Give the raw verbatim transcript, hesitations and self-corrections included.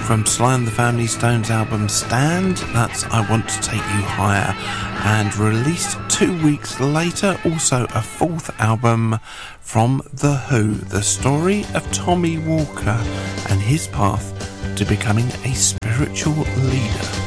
from Sly and the Family Stone's album Stand, that's I Want to Take You Higher, and released two weeks later, also a fourth album from The Who, the story of Tommy Walker and his path to becoming a spiritual leader.